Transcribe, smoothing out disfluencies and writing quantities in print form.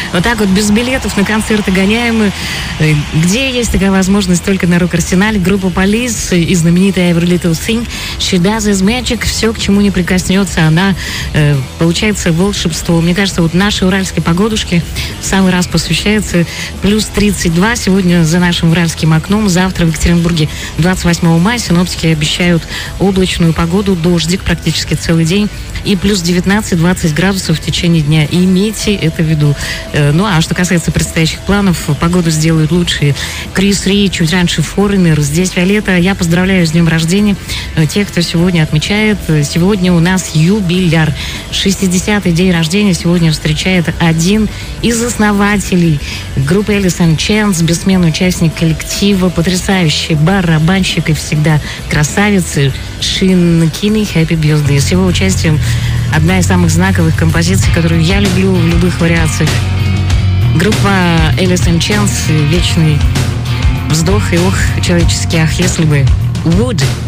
Вот так вот без билетов на концерты гоняем. Где есть такая возможность? Только на рок-арсенале. Группа Police и знаменитая Every Little Thing. She Does Is Magic. Все, к чему не прикоснется, она получается волшебство. Мне кажется, вот наши уральские погодушки в самый раз посвящаются. Плюс 32 сегодня за нашим уральским окном. Завтра в Екатеринбурге 28 мая синоптики обещают облачную погоду, дождик практически целый день. И плюс 19-20 градусов в течение дня. И имейте это в виду. Ну, а что касается предстоящих планов, погоду сделают лучше Крис Ри, чуть раньше Foreigner. Здесь Виолетта. Я поздравляю с днем рождения тех, кто сегодня отмечает. Сегодня у нас юбиляр. 60-й день рождения сегодня встречает один из основателей группы Alice in Chains, бессменный участник коллектива, потрясающий барабанщик и всегда красавица Шин Кини. Happy Birthday. С его участием одна из самых знаковых композиций, которую я люблю в любых вариациях. Группа Alice in Chains, вечный вздох и ох, человеческий ах, если бы. Would.